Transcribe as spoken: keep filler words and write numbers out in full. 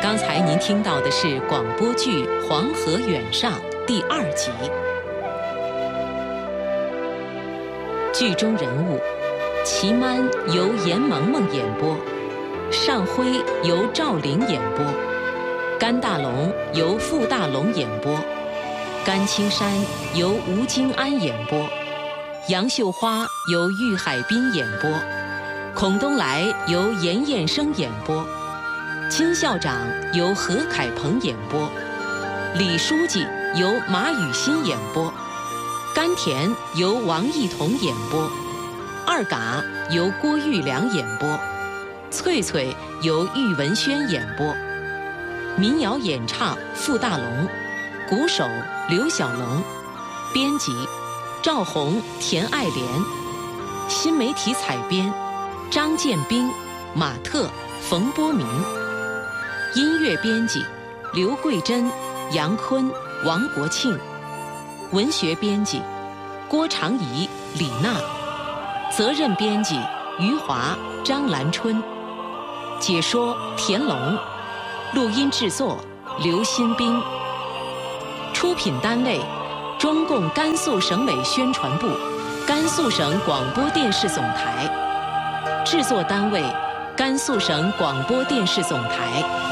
刚才您听到的是广播剧《黄河远上》第二集。剧中人物：齐曼由严萌萌演播，尚辉由赵玲演播，甘大龙由傅大龙演播，甘青山由吴京安演播，杨秀花由郁海滨演播，孔东来由严彦生演播，金校长由何凯鹏演播，李书记由马雨欣演播，甘甜由王艺彤演播，二嘎由郭玉良演播，翠翠由郁文轩演播，民谣演唱傅大龙，鼓手刘小龙，编辑赵红、田爱莲，新媒体采编张建斌、马特、冯波明，音乐编辑刘桂珍、杨坤、王国庆，文学编辑郭长怡、李娜，责任编辑余华、张兰春，解说田龙，录音制作刘新兵，出品单位中共甘肃省委宣传部、甘肃省广播电视总台，制作单位甘肃省广播电视总台。